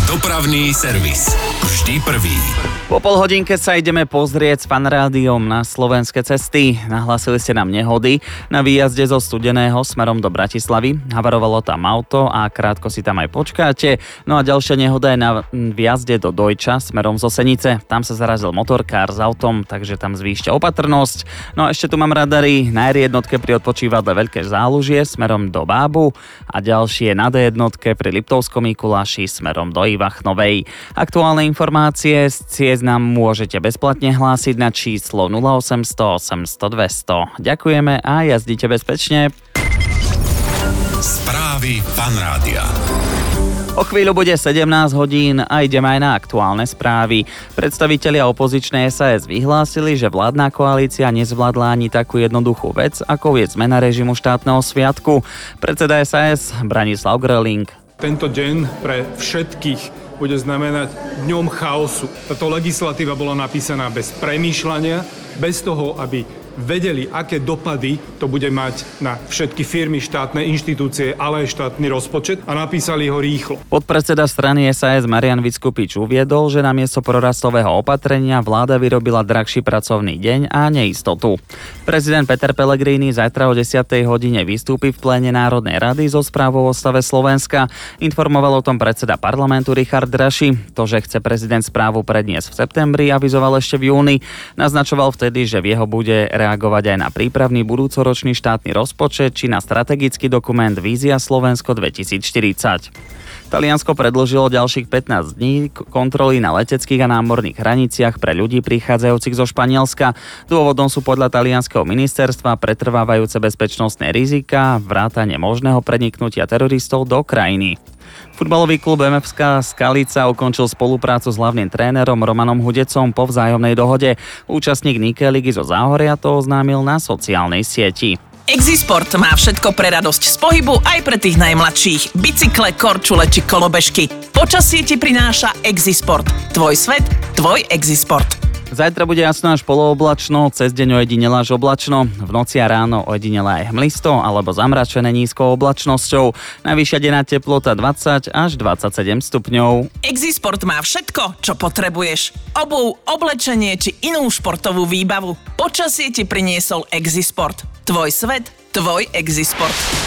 Dopravný servis. Vždy prvý. Po polhodinke sa ideme pozrieť s Fanrádiom na slovenské cesty. Nahlásili ste nám nehody na výjazde zo Studeného smerom do Bratislavy. Havarovalo tam auto a krátko si tam aj počkáte. No a ďalšia nehoda je na výjazde do Dojča smerom zo Senice. Tam sa zarazil motorkár s autom, takže tam zvýšte opatrnosť. No a ešte tu mám radary na R1 pri odpočívadle Veľké Zálužie smerom do Bábu a ďalšie na D1 pri Liptovskom Mikuláši smerom do Ivachnovej. Aktuálne informácie z ciest nám môžete bezplatne hlásiť na číslo 0800 800 200. Ďakujeme a jazdite bezpečne. Správy Fanrádia. O chvíľu bude 17 hodín a ideme aj na aktuálne správy. Predstavitelia opozičnej SAS vyhlásili, že vládna koalícia nezvládla ani takú jednoduchú vec, ako je zmena režimu štátneho sviatku. Predseda SAS Branislav Gröling. Tento deň pre všetkých bude znamenať dňom chaosu. Táto legislatíva bola napísaná bez premýšľania, bez toho, aby vedeli, aké dopady to bude mať na všetky firmy, štátne inštitúcie, ale aj štátny rozpočet a napísali ho rýchlo. Podpredseda strany SAS Marian Vyskupič uviedol, že namiesto prorastového opatrenia vláda vyrobila drahší pracovný deň a neistotu. Prezident Peter Pellegrini zajtra o 10. hodine vystúpi v pléne Národnej rady so správou o stave Slovenska. Informoval o tom predseda parlamentu Richard Raši. To, že chce prezident správu predniesť v septembri, avizoval ešte v júni. Naznačoval vtedy, že v jeho bude reagovať aj na prípravný budúcoročný štátny rozpočet či na strategický dokument Vízia Slovensko 2040. Taliansko predĺžilo ďalších 15 dní kontroly na leteckých a námorných hraniciach pre ľudí prichádzajúcich zo Španielska. Dôvodom sú podľa talianskeho ministerstva pretrvávajúce bezpečnostné rizika, vrátane možného preniknutia teroristov do krajiny. Futbalový klub MFK Skalica ukončil spoluprácu s hlavným trénerom Romanom Hudecom po vzájomnej dohode. Účastník Nike ligy zo Záhoria to oznámil na sociálnej sieti. Exisport má všetko pre radosť z pohybu aj pre tých najmladších. Bicykle, korčule či kolobežky. Počasie ti prináša Exisport. Tvoj svet, tvoj Exisport. Zajtra bude jasno až polooblačno, cez deň ojedinele až oblačno, v noci a ráno ojedinele aj hmlisto alebo zamračené nízkou oblačnosťou. Najvyššia denná teplota 20 až 27 stupňov. Exisport má všetko, čo potrebuješ. Obuv, oblečenie či inú športovú výbavu. Počasie ti priniesol Exisport. Tvoj svet, tvoj Exisport.